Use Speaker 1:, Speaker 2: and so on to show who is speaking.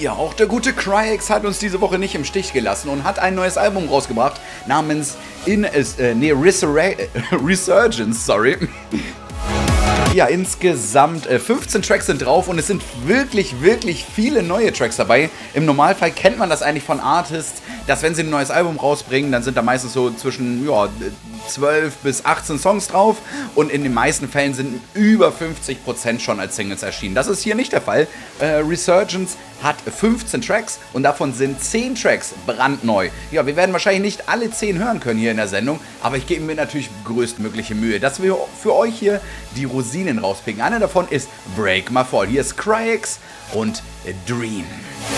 Speaker 1: Ja, auch der gute Cryx hat uns diese Woche nicht im Stich gelassen und hat ein neues Album rausgebracht namens Resurgence, sorry. Ja, insgesamt 15 Tracks sind drauf und es sind wirklich viele neue Tracks dabei. Im Normalfall kennt man das eigentlich von Artists, dass wenn sie ein neues Album rausbringen, dann sind da meistens so zwischen 12 bis 18 Songs drauf und in den meisten Fällen sind über 50% schon als Singles erschienen. Das ist hier nicht der Fall. Resurgence hat 15 Tracks und davon sind 10 Tracks brandneu. Ja, wir werden wahrscheinlich nicht alle 10 hören können hier in der Sendung, aber ich gebe mir natürlich größtmögliche Mühe, dass wir für euch hier die Rosinen rauspicken. Eine davon ist Break My Fall. Hier ist Cryx und Dream.